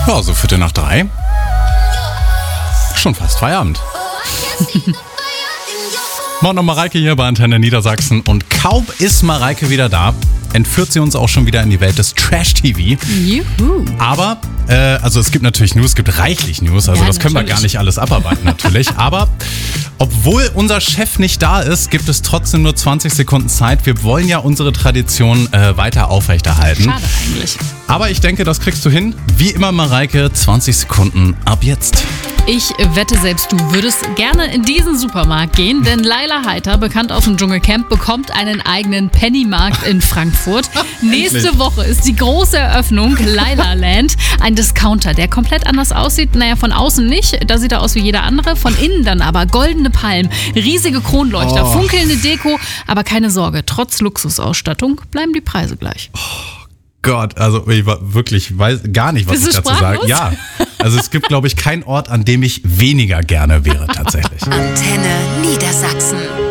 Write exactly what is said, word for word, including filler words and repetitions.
Ja, so Viertel nach drei. Schon fast Feierabend. Morgen noch Mareike hier bei Antenne Niedersachsen. Und kaum ist Mareike wieder da, entführt sie uns auch schon wieder in die Welt des Trash-T V. Juhu. Aber, äh, also es gibt natürlich News, es gibt reichlich News, also Ja, das können wir natürlich. gar nicht alles abarbeiten natürlich. Aber obwohl unser Chef nicht da ist, gibt es trotzdem nur zwanzig Sekunden Zeit. Wir wollen ja unsere Tradition äh, weiter aufrechterhalten. Schade eigentlich. Aber ich denke, das kriegst du hin. Wie immer, Mareike, zwanzig Sekunden ab jetzt. Ich wette, selbst du würdest gerne in diesen Supermarkt gehen, denn Laila Heiter, bekannt aus dem Dschungelcamp, bekommt einen eigenen Pennymarkt in Frankfurt. Nächste Woche ist die große Eröffnung, Laila Land, ein Discounter, der komplett anders aussieht. Naja, von außen nicht, da sieht er aus wie jeder andere, von innen dann aber goldene Palmen, riesige Kronleuchter, Oh. funkelnde Deko, aber keine Sorge, trotz Luxusausstattung bleiben die Preise gleich. Gott, also ich war wirklich weiß gar nicht, was Bist ich du dazu sage. sprachlos? Ja, also es gibt, glaube ich, keinen Ort, an dem ich weniger gerne wäre tatsächlich. Antenne Niedersachsen.